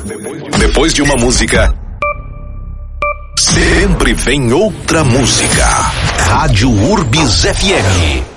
Depois de uma música, sempre vem outra música. Rádio Urbis FM.